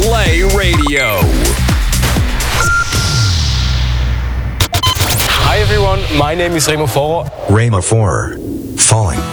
Play Radio. Hi everyone, my name is Remo Foro. Remo 4. Falling.